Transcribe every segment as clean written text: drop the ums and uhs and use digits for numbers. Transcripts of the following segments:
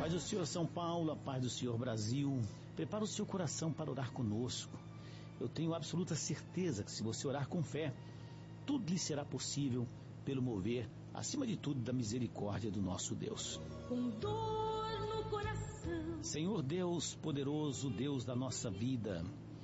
Paz do Senhor São Paulo, a paz do Senhor Brasil. Prepara o seu coração para orar conosco. Eu tenho absoluta certeza que se você orar com fé, tudo lhe será possível pelo mover, acima de tudo, da misericórdia do nosso Deus. Com dor no coração. Senhor Deus poderoso, Deus da nossa vida,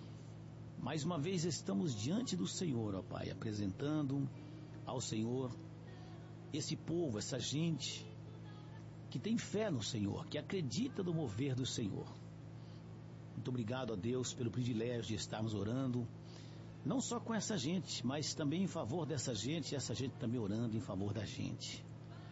mais uma vez estamos diante do Senhor, ó Pai, apresentando ao Senhor esse povo, essa gente que tem fé no Senhor, que acredita no mover do Senhor. Muito obrigado a Deus pelo privilégio de estarmos orando, não só com essa gente, mas também em favor dessa gente, e essa gente também orando em favor da gente.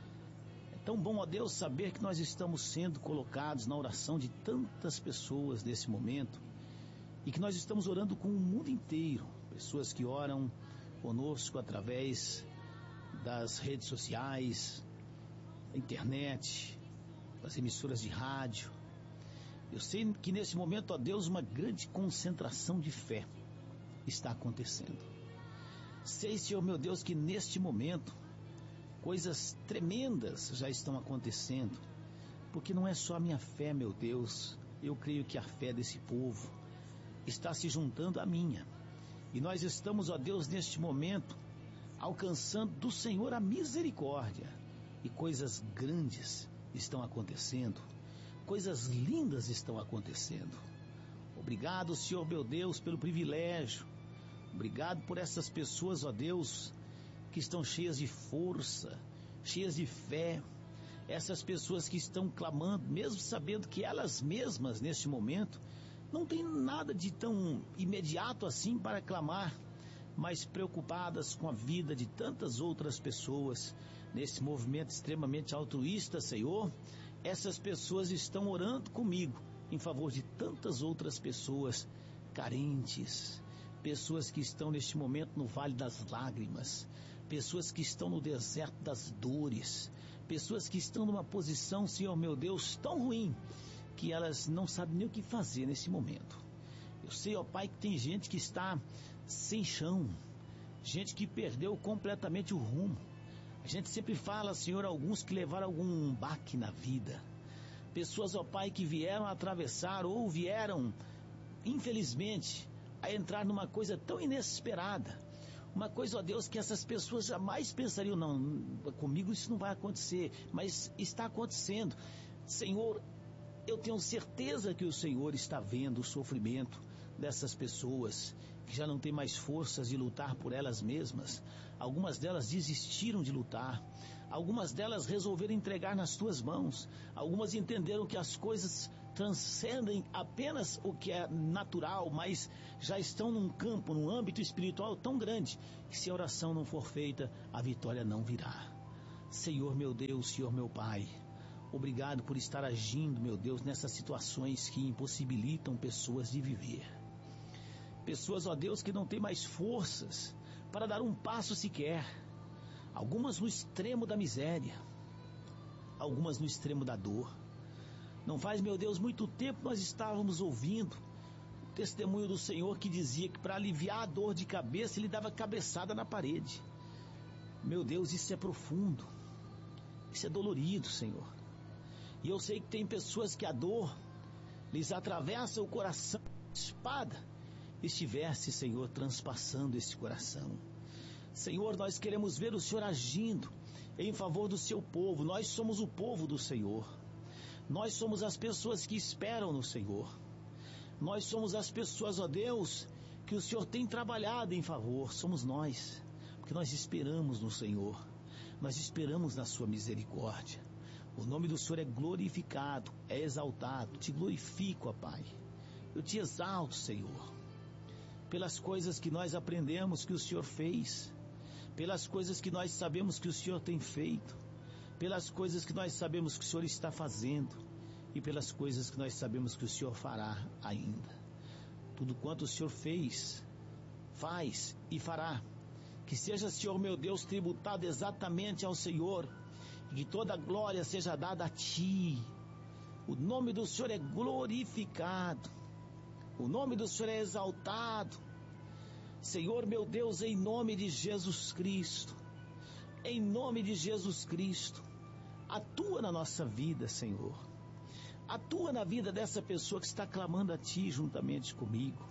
É tão bom, ó Deus, saber que nós estamos sendo colocados na oração de tantas pessoas nesse momento, e que nós estamos orando com o mundo inteiro, pessoas que oram conosco através das redes sociais, da internet, das emissoras de rádio. Eu sei que nesse momento, ó Deus, uma grande concentração de fé está acontecendo. Sei, Senhor meu Deus, que neste momento coisas tremendas já estão acontecendo, porque não é só a minha fé, meu Deus, eu creio que a fé desse povo está se juntando à minha, e nós estamos, ó Deus, neste momento alcançando do Senhor a misericórdia, e coisas grandes estão acontecendo, coisas lindas estão acontecendo. Obrigado, Senhor meu Deus, pelo privilégio. Obrigado por essas pessoas, ó Deus, que estão cheias de força, cheias de fé. Essas pessoas que estão clamando, mesmo sabendo que elas mesmas, neste momento, não têm nada de tão imediato assim para clamar, mas preocupadas com a vida de tantas outras pessoas, nesse movimento extremamente altruísta, Senhor. Essas pessoas estão orando comigo em favor de tantas outras pessoas carentes, pessoas que estão neste momento no vale das lágrimas, pessoas que estão no deserto das dores, pessoas que estão numa posição, Senhor meu Deus, tão ruim, que elas não sabem nem o que fazer nesse momento. Eu sei, ó Pai, que tem gente que está sem chão, gente que perdeu completamente o rumo. A gente sempre fala, Senhor, alguns que levaram algum baque na vida, pessoas, ó Pai, que vieram atravessar ou vieram, infelizmente, a entrar numa coisa tão inesperada, uma coisa, ó Deus, que essas pessoas jamais pensariam, não, comigo isso não vai acontecer, mas está acontecendo. Senhor, eu tenho certeza que o Senhor está vendo o sofrimento dessas pessoas que já não têm mais forças de lutar por elas mesmas. Algumas delas desistiram de lutar, algumas delas resolveram entregar nas tuas mãos, algumas entenderam que as coisas transcendem apenas o que é natural, mas já estão num campo, num âmbito espiritual tão grande, que se a oração não for feita, a vitória não virá. Senhor meu Deus, Senhor meu Pai, obrigado por estar agindo, meu Deus, nessas situações que impossibilitam pessoas de viver. Pessoas, ó Deus, que não têm mais forças para dar um passo sequer. Algumas no extremo da miséria, algumas no extremo da dor. Não faz, meu Deus, muito tempo nós estávamos ouvindo o testemunho do Senhor que dizia que para aliviar a dor de cabeça ele dava cabeçada na parede. Meu Deus, isso é profundo, isso é dolorido, Senhor. E eu sei que tem pessoas que a dor lhes atravessa o coração, espada estivesse, Senhor, transpassando esse coração. Senhor, nós queremos ver o Senhor agindo em favor do seu povo. Nós somos o povo do Senhor. Nós somos as pessoas que esperam no Senhor. Nós somos as pessoas, ó Deus, que o Senhor tem trabalhado em favor. Somos nós, porque nós esperamos no Senhor. Nós esperamos na sua misericórdia. O nome do Senhor é glorificado, é exaltado. Te glorifico, ó Pai. Eu te exalto, Senhor, pelas coisas que nós aprendemos que o Senhor fez, pelas coisas que nós sabemos que o Senhor tem feito, pelas coisas que nós sabemos que o Senhor está fazendo e pelas coisas que nós sabemos que o Senhor fará ainda. Tudo quanto o Senhor fez, faz e fará, que seja, Senhor meu Deus, tributado exatamente ao Senhor, e que toda a glória seja dada a Ti. O nome do Senhor é glorificado, o nome do Senhor é exaltado. Senhor meu Deus, em nome de Jesus Cristo, em nome de Jesus Cristo, atua na nossa vida, Senhor. Atua na vida dessa pessoa que está clamando a Ti juntamente comigo.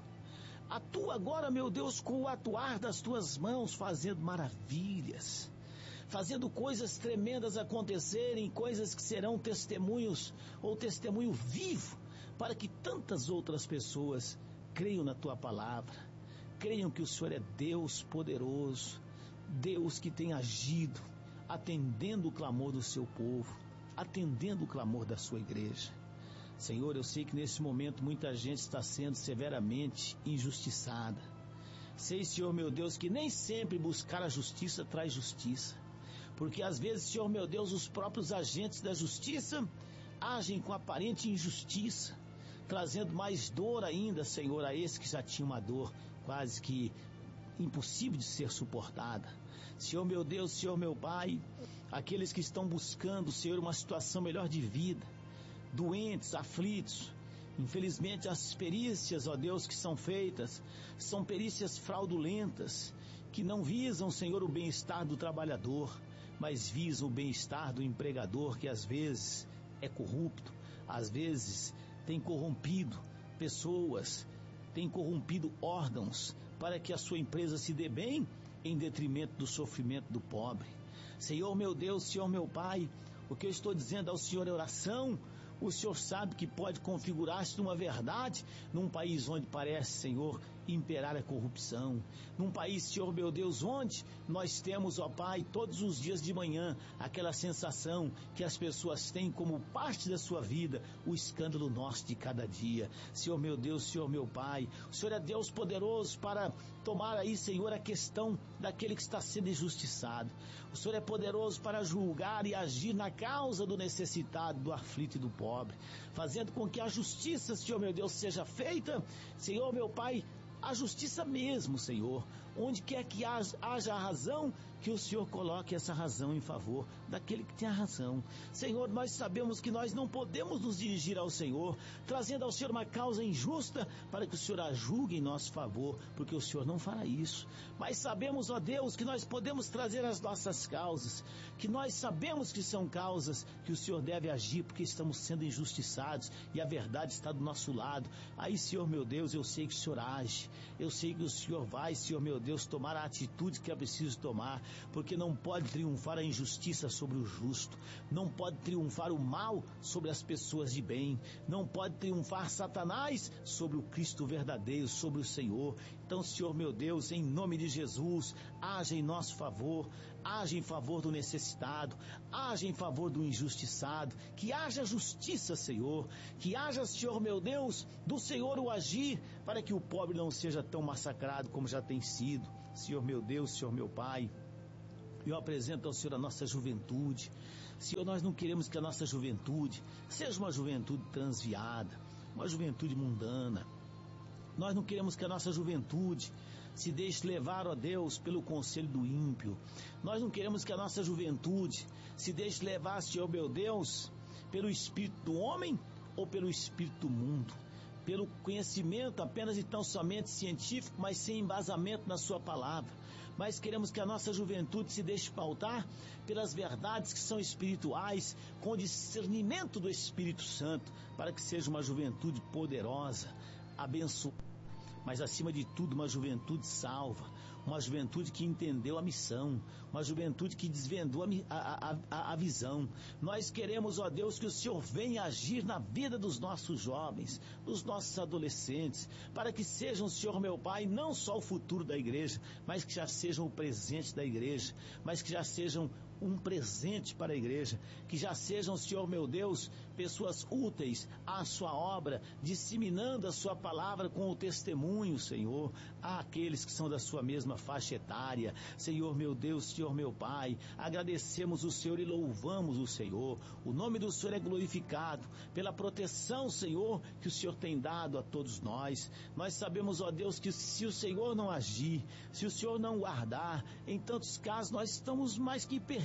Atua agora, meu Deus, com o atuar das Tuas mãos, fazendo maravilhas, fazendo coisas tremendas acontecerem, coisas que serão testemunhos ou testemunho vivo, para que tantas outras pessoas creiam na Tua palavra, creiam que o Senhor é Deus poderoso, Deus que tem agido, atendendo o clamor do seu povo, atendendo o clamor da sua igreja. Senhor, eu sei que nesse momento muita gente está sendo severamente injustiçada. Sei, Senhor meu Deus, que nem sempre buscar a justiça traz justiça, porque às vezes, Senhor meu Deus, os próprios agentes da justiça agem com aparente injustiça, trazendo mais dor ainda, Senhor, a esse que já tinha uma dor quase que impossível de ser suportada. Senhor meu Deus, Senhor meu Pai, aqueles que estão buscando, Senhor, uma situação melhor de vida, doentes, aflitos, infelizmente as perícias, ó Deus, que são feitas, são perícias fraudulentas, que não visam, Senhor, o bem-estar do trabalhador, mas visam o bem-estar do empregador, que às vezes é corrupto, às vezes tem corrompido pessoas, tem corrompido órgãos, para que a sua empresa se dê bem, em detrimento do sofrimento do pobre. Senhor meu Deus, Senhor meu Pai, o que eu estou dizendo ao Senhor é oração. O Senhor sabe que pode configurar-se numa verdade, num país onde parece, Senhor, imperar a corrupção. Num país, Senhor meu Deus, onde nós temos, ó Pai, todos os dias de manhã, aquela sensação que as pessoas têm como parte da sua vida, o escândalo nosso de cada dia. Senhor meu Deus, Senhor meu Pai, o Senhor é Deus poderoso para tomar aí, Senhor, a questão daquele que está sendo injustiçado. O Senhor é poderoso para julgar e agir na causa do necessitado, do aflito e do pobre, fazendo com que a justiça, Senhor meu Deus, seja feita, Senhor meu Pai, a justiça mesmo, Senhor, onde quer que haja a razão, que o Senhor coloque essa razão em favor daquele que tem a razão. Senhor, nós sabemos que nós não podemos nos dirigir ao Senhor, trazendo ao Senhor uma causa injusta, para que o Senhor a julgue em nosso favor, porque o Senhor não fará isso. Mas sabemos, ó Deus, que nós podemos trazer as nossas causas, que nós sabemos que são causas que o Senhor deve agir, porque estamos sendo injustiçados, e a verdade está do nosso lado. Aí, Senhor meu Deus, eu sei que o Senhor age, eu sei que o Senhor vai, Senhor meu Deus, tomar a atitude que é preciso tomar, porque não pode triunfar a injustiça sobre o justo, não pode triunfar o mal sobre as pessoas de bem, não pode triunfar Satanás sobre o Cristo verdadeiro, sobre o Senhor. Então, Senhor meu Deus, em nome de Jesus, age em nosso favor, age em favor do necessitado, age em favor do injustiçado, que haja justiça, Senhor, que haja, Senhor meu Deus, do Senhor o agir, para que o pobre não seja tão massacrado como já tem sido. Senhor meu Deus, Senhor meu Pai, eu apresento ao Senhor a nossa juventude. Senhor, nós não queremos que a nossa juventude seja uma juventude transviada, uma juventude mundana. Nós não queremos que a nossa juventude se deixe levar, ó Deus, pelo conselho do ímpio. Nós não queremos que a nossa juventude se deixe levar, Senhor meu Deus, pelo espírito do homem ou pelo espírito do mundo, pelo conhecimento apenas e tão somente científico, mas sem embasamento na sua palavra. Mas queremos que a nossa juventude se deixe pautar pelas verdades que são espirituais, com discernimento do Espírito Santo, para que seja uma juventude poderosa, abençoada, mas acima de tudo uma juventude salva, uma juventude que entendeu a missão, uma juventude que desvendou a visão. Nós queremos, ó Deus, que o Senhor venha agir na vida dos nossos jovens, dos nossos adolescentes, para que sejam, Senhor meu Pai, não só o futuro da igreja, mas que já sejam o presente da igreja, mas que já sejam um presente para a igreja, que já sejam, Senhor meu Deus, pessoas úteis à sua obra, disseminando a sua palavra com o testemunho, Senhor, àqueles que são da sua mesma faixa etária. Senhor meu Deus, Senhor meu Pai, agradecemos o Senhor e louvamos o Senhor. O nome do Senhor é glorificado pela proteção, Senhor, que o Senhor tem dado a todos nós. Nós sabemos, ó Deus, que se o Senhor não agir, se o Senhor não guardar, em tantos casos nós estamos mais que perdidos,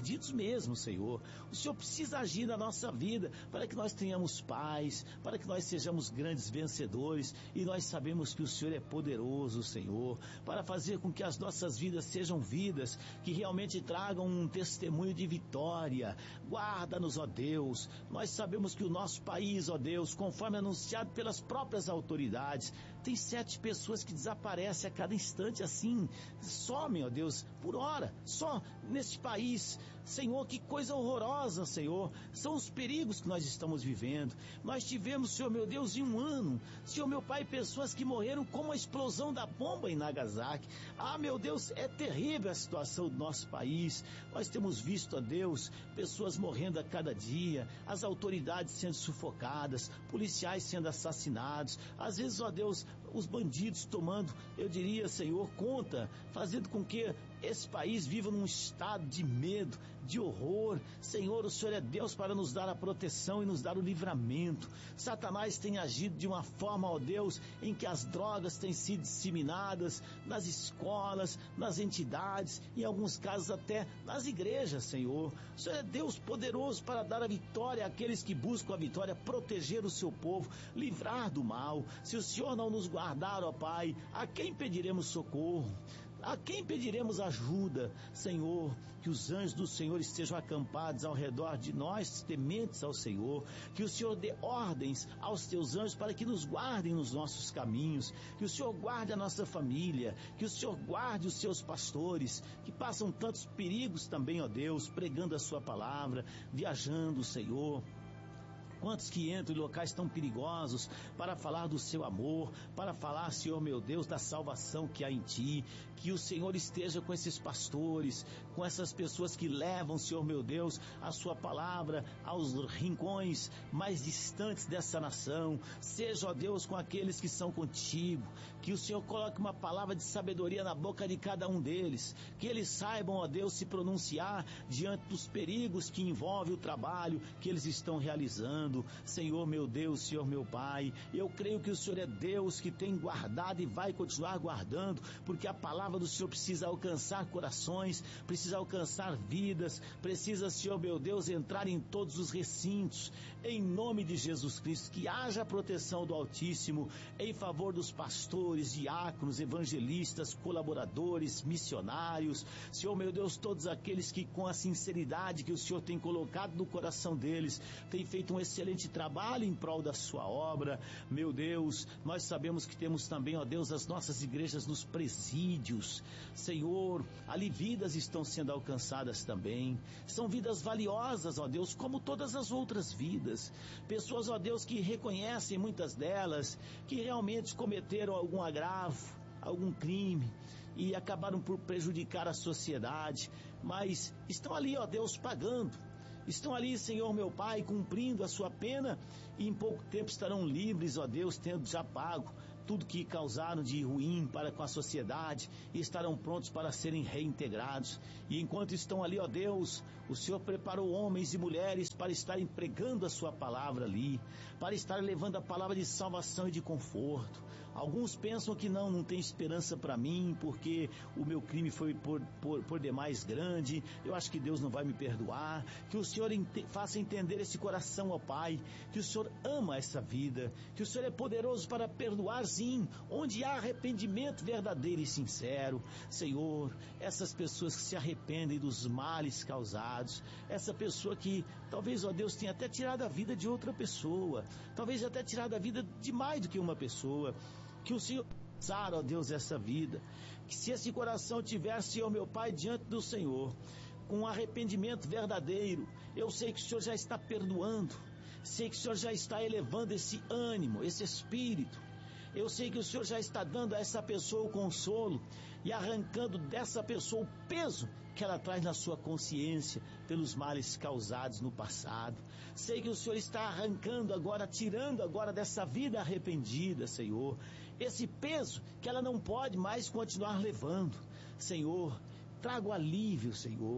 perdidos mesmo, Senhor. O Senhor precisa agir na nossa vida para que nós tenhamos paz, para que nós sejamos grandes vencedores, e nós sabemos que o Senhor é poderoso, Senhor, para fazer com que as nossas vidas sejam vidas que realmente tragam um testemunho de vitória. Guarda-nos, ó Deus. Nós sabemos que o nosso país, ó Deus, conforme anunciado pelas próprias autoridades, tem 7 pessoas que desaparecem a cada instante, assim, somem, ó Deus, por hora, só neste país. Senhor, que coisa horrorosa, Senhor, são os perigos que nós estamos vivendo. Nós tivemos, Senhor meu Deus, em um ano, Senhor meu Pai, pessoas que morreram como a explosão da bomba em Nagasaki. Ah, meu Deus, é terrível a situação do nosso país. Nós temos visto, ó Deus, pessoas morrendo a cada dia, as autoridades sendo sufocadas, policiais sendo assassinados, às vezes, ó Deus, os bandidos tomando, eu diria, Senhor, conta, fazendo com que esse país viva num estado de medo, de horror. Senhor, o Senhor é Deus para nos dar a proteção e nos dar o livramento. Satanás tem agido de uma forma, ó Deus, em que as drogas têm sido disseminadas nas escolas, nas entidades, em alguns casos até nas igrejas, Senhor. O Senhor é Deus poderoso para dar a vitória àqueles que buscam a vitória, proteger o seu povo, livrar do mal. Se o Senhor não nos guardar, ó Pai, a quem pediremos socorro? A quem pediremos ajuda? Senhor, que os anjos do Senhor estejam acampados ao redor de nós, tementes ao Senhor, que o Senhor dê ordens aos teus anjos para que nos guardem nos nossos caminhos, que o Senhor guarde a nossa família, que o Senhor guarde os seus pastores, que passam tantos perigos também, ó Deus, pregando a sua palavra, viajando, Senhor. Quantos que entram em locais tão perigosos para falar do seu amor, para falar, Senhor meu Deus, da salvação que há em Ti. Que o Senhor esteja com esses pastores, com essas pessoas que levam, Senhor meu Deus, a sua palavra aos rincões mais distantes dessa nação. Seja, ó Deus, com aqueles que são contigo. Que o Senhor coloque uma palavra de sabedoria na boca de cada um deles. Que eles saibam, ó Deus, se pronunciar diante dos perigos que envolvem o trabalho que eles estão realizando. Senhor meu Deus, Senhor meu Pai, eu creio que o Senhor é Deus que tem guardado e vai continuar guardando, porque a palavra do Senhor precisa alcançar corações, precisa alcançar vidas, precisa, Senhor meu Deus, entrar em todos os recintos, em nome de Jesus Cristo. Que haja a proteção do Altíssimo em favor dos pastores, diáconos, evangelistas, colaboradores, missionários, Senhor meu Deus, todos aqueles que com a sinceridade que o Senhor tem colocado no coração deles, têm feito um excelente trabalho em prol da sua obra. Meu Deus, nós sabemos que temos também, ó Deus, as nossas igrejas nos presídios. Senhor, ali vidas estão sendo alcançadas também. São vidas valiosas, ó Deus, como todas as outras vidas. Pessoas, ó Deus, que reconhecem, muitas delas, que realmente cometeram algum agravo, algum crime e acabaram por prejudicar a sociedade, mas estão ali, ó Deus, pagando. Estão ali, Senhor meu Pai, cumprindo a sua pena, e em pouco tempo estarão livres, ó Deus, tendo já pago tudo que causaram de ruim para com a sociedade, e estarão prontos para serem reintegrados. E enquanto estão ali, ó Deus, o Senhor preparou homens e mulheres para estarem pregando a sua palavra ali, para estar levando a palavra de salvação e de conforto. Alguns pensam que não tem esperança para mim, porque o meu crime foi por demais grande, eu acho que Deus não vai me perdoar. Que o Senhor faça entender esse coração, ó Pai, que o Senhor ama essa vida, que o Senhor é poderoso para perdoar, sim, onde há arrependimento verdadeiro e sincero. Senhor, essas pessoas que se arrependem dos males causados, essa pessoa que talvez, ó Deus, tenha até tirado a vida de outra pessoa, talvez até tirado a vida de mais do que uma pessoa, que o Senhor ó Deus, essa vida, que se esse coração tivesse, ó meu Pai, diante do Senhor, com um arrependimento verdadeiro, eu sei que o Senhor já está perdoando, sei que o Senhor já está elevando esse ânimo, esse espírito. Eu sei que o Senhor já está dando a essa pessoa o consolo e arrancando dessa pessoa o peso que ela traz na sua consciência pelos males causados no passado. Sei que o Senhor está arrancando agora, tirando agora dessa vida arrependida, Senhor, esse peso que ela não pode mais continuar levando. Senhor, traga o alívio, Senhor.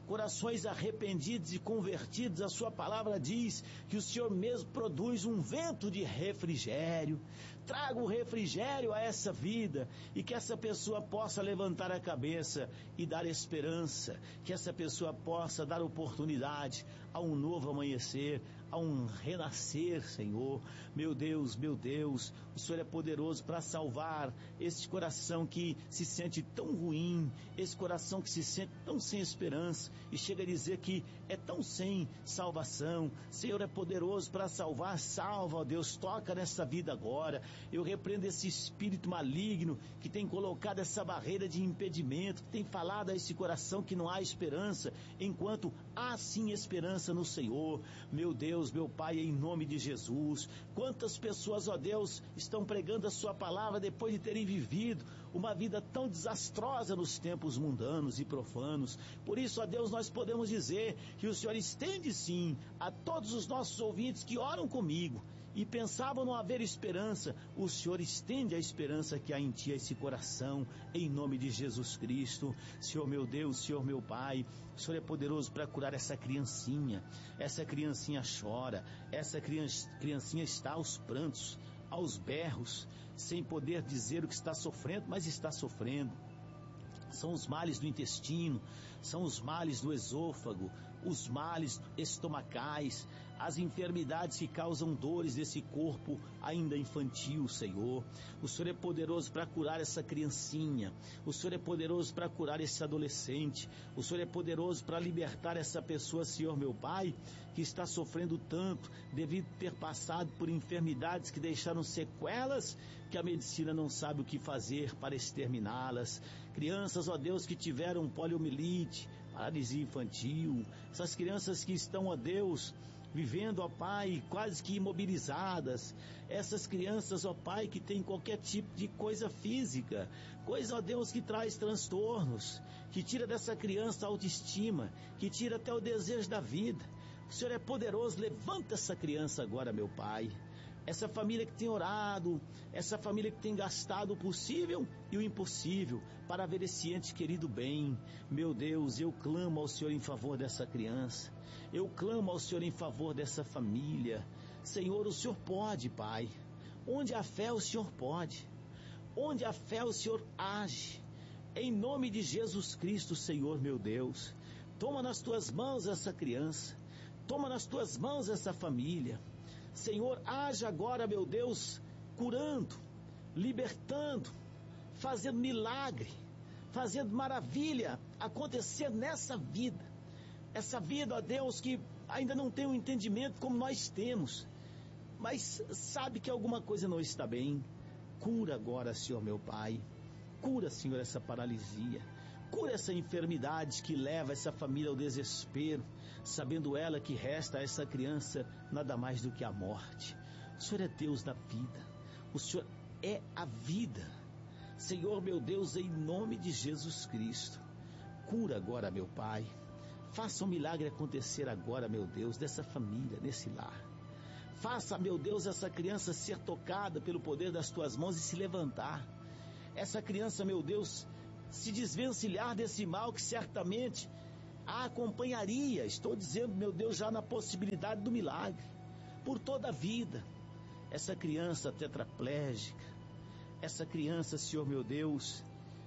corações arrependidos e convertidos. A sua palavra diz que o Senhor mesmo produz um vento de refrigério. Traga o refrigério a essa vida e que essa pessoa possa levantar a cabeça e dar esperança, que essa pessoa possa dar oportunidade a um novo amanhecer, a um renascer, Senhor. Meu Deus, o Senhor é poderoso para salvar esse coração que se sente tão ruim, esse coração que se sente tão sem esperança e chega a dizer que é tão sem salvação. Senhor é poderoso para salvar. Salva, ó Deus, toca nessa vida agora. Eu repreendo esse espírito maligno que tem colocado essa barreira de impedimento, que tem falado a esse coração que não há esperança, enquanto há sim esperança no Senhor. Meu Deus, meu Pai, em nome de Jesus, quantas pessoas, ó Deus, estão pregando a sua palavra depois de terem vivido uma vida tão desastrosa nos tempos mundanos e profanos. Por isso, ó Deus, nós podemos dizer que o Senhor estende sim a todos os nossos ouvintes que oram comigo e pensavam não haver esperança. O Senhor estende a esperança que há em ti, a esse coração, em nome de Jesus Cristo. Senhor meu Deus, Senhor meu Pai, o Senhor é poderoso para curar essa criancinha. Essa criancinha chora, essa criancinha está aos prantos, aos berros, sem poder dizer o que está sofrendo, mas está sofrendo. São os males do intestino, são os males do esôfago, os males estomacais, as enfermidades que causam dores desse corpo ainda infantil, Senhor. O Senhor é poderoso para curar essa criancinha, o Senhor é poderoso para curar esse adolescente, o Senhor é poderoso para libertar essa pessoa, Senhor meu Pai, que está sofrendo tanto devido ter passado por enfermidades que deixaram sequelas que a medicina não sabe o que fazer para exterminá-las. Crianças, ó Deus, que tiveram poliomielite, paralisia infantil, essas crianças que estão, ó Deus, vivendo, ó Pai, quase que imobilizadas, essas crianças, ó Pai, que têm qualquer tipo de coisa física, coisa, ó Deus, que traz transtornos, que tira dessa criança a autoestima, que tira até o desejo da vida. O Senhor é poderoso, levanta essa criança agora, meu Pai. Essa família que tem orado, essa família que tem gastado o possível e o impossível para ver esse ente querido bem. Meu Deus, eu clamo ao Senhor em favor dessa criança, eu clamo ao Senhor em favor dessa família. Senhor, o Senhor pode, Pai. Onde há fé, o Senhor pode. Onde há fé, o Senhor age. Em nome de Jesus Cristo, Senhor meu Deus, toma nas tuas mãos essa criança, toma nas tuas mãos essa família. Senhor, haja agora, meu Deus, curando, libertando, fazendo milagre, fazendo maravilha acontecer nessa vida. Essa vida, ó Deus, que ainda não tem um entendimento como nós temos, mas sabe que alguma coisa não está bem. Cura agora, Senhor meu Pai. Cura, Senhor, essa paralisia. Cura essa enfermidade que leva essa família ao desespero, sabendo ela que resta a essa criança nada mais do que a morte. O Senhor é Deus da vida, o Senhor é a vida. Senhor meu Deus, em nome de Jesus Cristo, cura agora, meu Pai. Faça um milagre acontecer agora, meu Deus, dessa família, nesse lar. Faça, meu Deus, essa criança ser tocada pelo poder das tuas mãos e se levantar. Essa criança, meu Deus, se desvencilhar desse mal que certamente a acompanharia. Estou dizendo, meu Deus, já na possibilidade do milagre, por toda a vida. Essa criança tetraplégica, essa criança, Senhor meu Deus,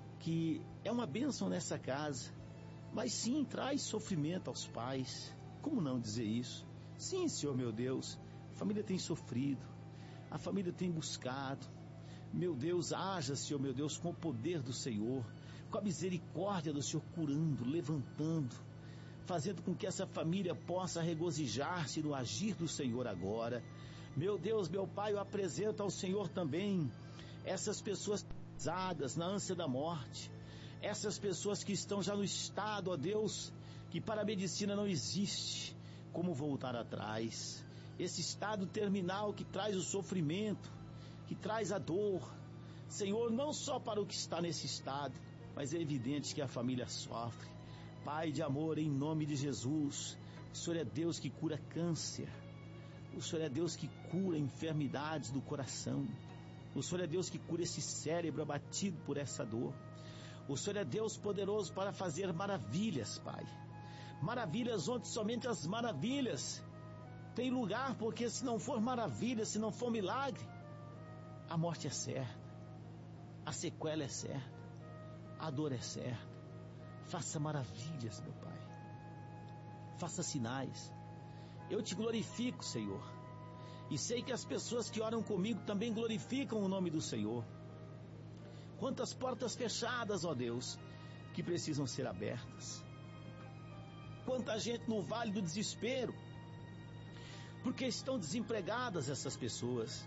que é uma bênção nessa casa, mas sim traz sofrimento aos pais. Como não dizer isso? Sim, Senhor meu Deus, a família tem sofrido, a família tem buscado. Meu Deus, haja, Senhor meu Deus, com o poder do Senhor, com a misericórdia do Senhor, curando, levantando, fazendo com que essa família possa regozijar-se no agir do Senhor agora. Meu Deus, meu Pai, eu apresento ao Senhor também essas pessoas pesadas na ânsia da morte, essas pessoas que estão já no estado, ó Deus, que para a medicina não existe como voltar atrás, esse estado terminal que traz o sofrimento, que traz a dor. Senhor, não só para o que está nesse estado, mas é evidente que a família sofre. Pai de amor, em nome de Jesus, o Senhor é Deus que cura câncer, o Senhor é Deus que cura enfermidades do coração, o Senhor é Deus que cura esse cérebro abatido por essa dor, o Senhor é Deus poderoso para fazer maravilhas, Pai. Maravilhas onde somente as maravilhas têm lugar, porque se não for maravilha, se não for milagre, a morte é certa, a sequela é certa, a dor é certa. Faça maravilhas, meu Pai. Faça sinais. Eu te glorifico, Senhor. E sei que as pessoas que oram comigo também glorificam o nome do Senhor. Quantas portas fechadas, ó Deus, que precisam ser abertas. Quanta gente no vale do desespero, porque estão desempregadas essas pessoas.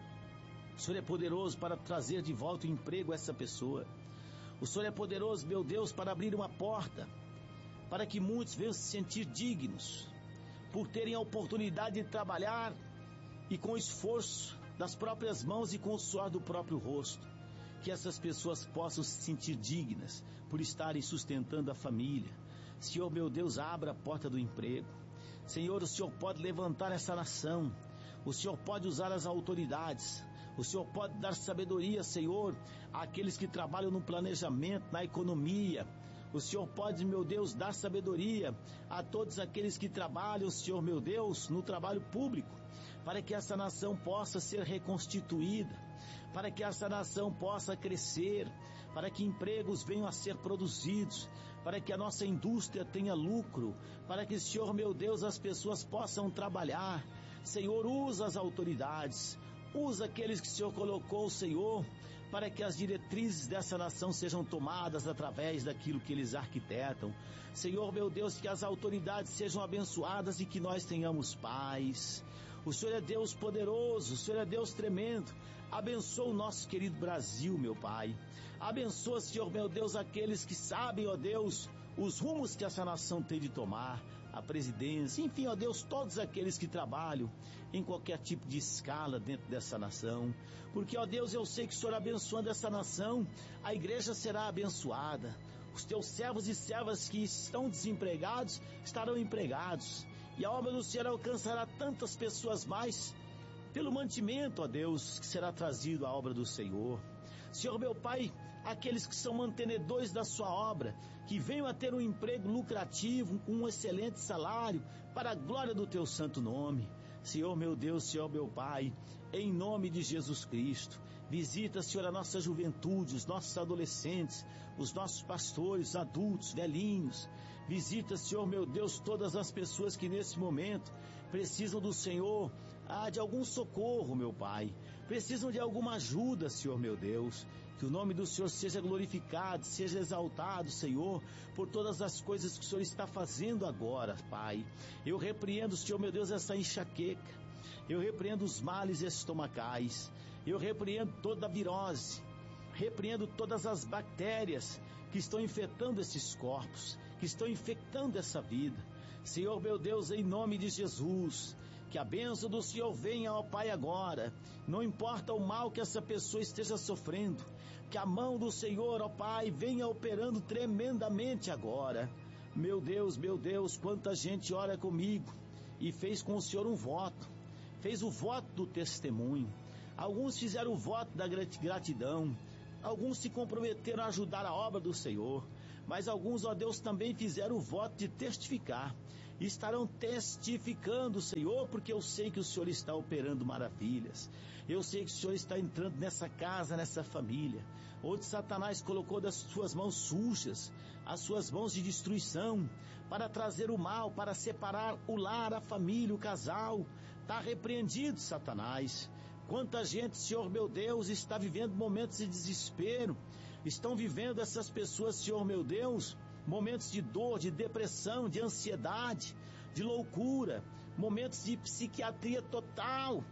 O Senhor é poderoso para trazer de volta o emprego a essa pessoa. O Senhor é poderoso, meu Deus, para abrir uma porta, para que muitos venham se sentir dignos, por terem a oportunidade de trabalhar e com o esforço das próprias mãos e com o suor do próprio rosto. Que essas pessoas possam se sentir dignas por estarem sustentando a família. Senhor, meu Deus, abra a porta do emprego. Senhor, o Senhor pode levantar essa nação. O Senhor pode usar as autoridades. O Senhor pode dar sabedoria, Senhor, àqueles que trabalham no planejamento, na economia. O Senhor pode, meu Deus, dar sabedoria a todos aqueles que trabalham, Senhor, meu Deus, no trabalho público, para que essa nação possa ser reconstituída, para que essa nação possa crescer, para que empregos venham a ser produzidos, para que a nossa indústria tenha lucro, para que, Senhor, meu Deus, as pessoas possam trabalhar. Senhor, usa as autoridades, usa aqueles que o Senhor colocou, Senhor, para que as diretrizes dessa nação sejam tomadas através daquilo que eles arquitetam. Senhor, meu Deus, que as autoridades sejam abençoadas e que nós tenhamos paz. O Senhor é Deus poderoso, o Senhor é Deus tremendo. Abençoa o nosso querido Brasil, meu Pai. Abençoa, Senhor, meu Deus, aqueles que sabem, ó Deus, os rumos que essa nação tem de tomar, a presidência, enfim, ó Deus, todos aqueles que trabalham em qualquer tipo de escala dentro dessa nação, porque, ó Deus, eu sei que o Senhor abençoando essa nação, a igreja será abençoada, os teus servos e servas que estão desempregados estarão empregados, e a obra do Senhor alcançará tantas pessoas mais, pelo mantimento, ó Deus, que será trazido à obra do Senhor. Senhor, meu Pai, aqueles que são mantenedores da sua obra, que venham a ter um emprego lucrativo, com um excelente salário, para a glória do teu santo nome. Senhor, meu Deus, Senhor, meu Pai, em nome de Jesus Cristo, visita, Senhor, a nossa juventude, os nossos adolescentes, os nossos pastores, adultos, velhinhos. Visita, Senhor, meu Deus, todas as pessoas que nesse momento precisam do Senhor, de algum socorro, meu Pai. Precisam de alguma ajuda, Senhor, meu Deus. Que o nome do Senhor seja glorificado, seja exaltado, Senhor, por todas as coisas que o Senhor está fazendo agora, Pai. Eu repreendo, Senhor, meu Deus, essa enxaqueca. Eu repreendo os males estomacais. Eu repreendo toda a virose. Repreendo todas as bactérias que estão infectando esses corpos, que estão infectando essa vida. Senhor, meu Deus, em nome de Jesus, que a bênção do Senhor venha, ó Pai, agora. Não importa o mal que essa pessoa esteja sofrendo, que a mão do Senhor, ó Pai, venha operando tremendamente agora. Meu Deus, quanta gente ora comigo e fez com o Senhor um voto. Fez o voto do testemunho. Alguns fizeram o voto da gratidão. Alguns se comprometeram a ajudar a obra do Senhor. Mas alguns, ó Deus, também fizeram o voto de testificar. Estarão testificando, Senhor, porque eu sei que o Senhor está operando maravilhas. Eu sei que o Senhor está entrando nessa casa, nessa família, onde Satanás colocou das suas mãos sujas, as suas mãos de destruição, para trazer o mal, para separar o lar, a família, o casal. Está repreendido, Satanás. Quanta gente, Senhor, meu Deus, está vivendo momentos de desespero. Estão vivendo essas pessoas, Senhor, meu Deus, momentos de dor, de depressão, de ansiedade, de loucura, momentos de psiquiatria total.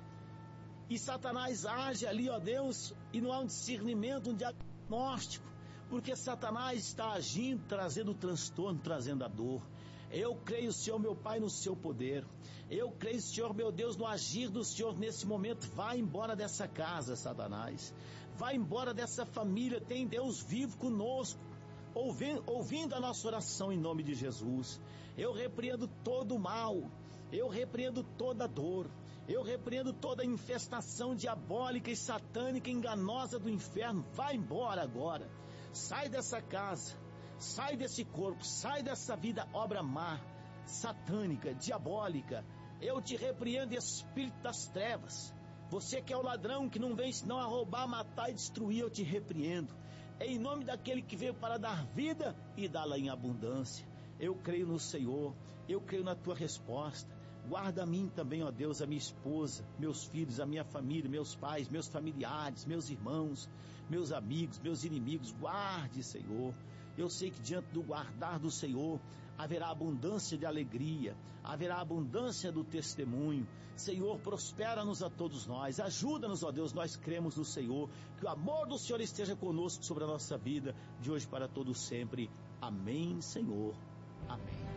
E Satanás age ali, ó Deus, e não há um discernimento, um diagnóstico, porque Satanás está agindo, trazendo o transtorno, trazendo a dor. Eu creio, Senhor, meu Pai, no seu poder. Eu creio, Senhor, meu Deus, no agir do Senhor nesse momento. Vai embora dessa casa, Satanás. Vai embora dessa família. Tem Deus vivo conosco, ouvindo a nossa oração em nome de Jesus. Eu repreendo todo o mal. Eu repreendo toda a dor. Eu repreendo toda a infestação diabólica e satânica, enganosa do inferno. Vai embora agora. Sai dessa casa. sai desse corpo, sai dessa vida, obra má, satânica, diabólica. Eu te repreendo, espírito das trevas. Você que é o ladrão, que não vem senão a roubar, matar e destruir, eu te repreendo. Em nome daquele que veio para dar vida e dá-la em abundância. Eu creio no Senhor, eu creio na tua resposta. Guarda a mim também, ó Deus, a minha esposa, meus filhos, a minha família, meus pais, meus familiares, meus irmãos, meus amigos, meus inimigos. Guarde, Senhor. Eu sei que diante do guardar do Senhor haverá abundância de alegria, haverá abundância do testemunho. Senhor, prospera-nos a todos nós, ajuda-nos, ó Deus, nós cremos no Senhor, que o amor do Senhor esteja conosco sobre a nossa vida, de hoje para todo sempre. Amém, Senhor. Amém.